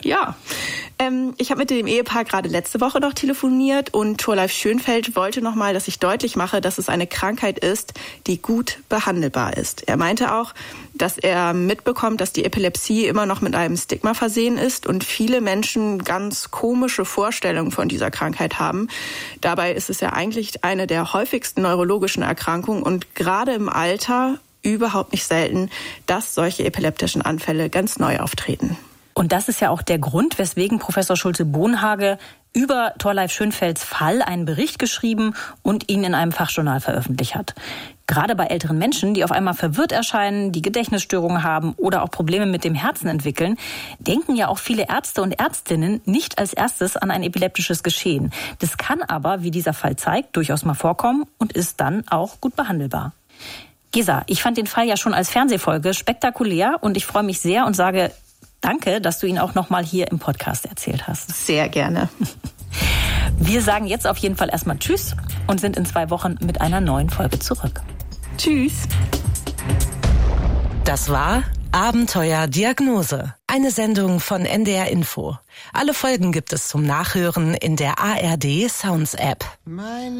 Ja, ich habe mit dem Ehepaar gerade letzte Woche noch telefoniert und Thorleif Schönfeld wollte nochmal, dass ich deutlich mache, dass es eine Krankheit ist, die gut behandelbar ist. Er meinte auch, dass er mitbekommt, dass die Epilepsie immer noch mit einem Stigma versehen ist und viele Menschen ganz komische Vorstellungen von dieser Krankheit haben. Dabei ist es ja eigentlich eine der häufigsten neurologischen Erkrankungen und gerade im Alter überhaupt nicht selten, dass solche epileptischen Anfälle ganz neu auftreten. Und das ist ja auch der Grund, weswegen Professor Schulze-Bohnhage über Thorleif Schönfelds Fall einen Bericht geschrieben und ihn in einem Fachjournal veröffentlicht hat. Gerade bei älteren Menschen, die auf einmal verwirrt erscheinen, die Gedächtnisstörungen haben oder auch Probleme mit dem Herzen entwickeln, denken ja auch viele Ärzte und Ärztinnen nicht als erstes an ein epileptisches Geschehen. Das kann aber, wie dieser Fall zeigt, durchaus mal vorkommen und ist dann auch gut behandelbar. Gesa, ich fand den Fall ja schon als Fernsehfolge spektakulär und ich freue mich sehr und sage danke, dass du ihn auch nochmal hier im Podcast erzählt hast. Sehr gerne. Wir sagen jetzt auf jeden Fall erstmal Tschüss und sind in 2 Wochen mit einer neuen Folge zurück. Tschüss. Das war Abenteuer Diagnose. Eine Sendung von NDR Info. Alle Folgen gibt es zum Nachhören in der ARD Sounds App.